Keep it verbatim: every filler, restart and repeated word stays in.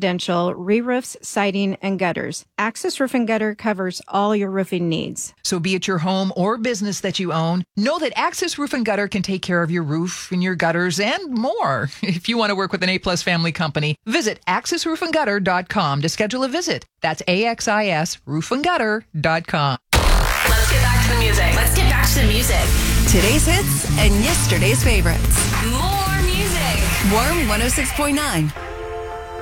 residential, re-roofs, siding, and gutters. Access Roof and Gutter covers all your roofing needs. So be it your home or business that you own, know that Access Roof and Gutter can take care of your roof and your gutters and more. If you want to work with an A-plus family company, visit access roof and gutter dot com to schedule a visit. That's A X I S roof and gutter dot com. Let's get back to the music. Let's get back to the music. Today's hits and yesterday's favorites. More music. Warm one oh six point nine.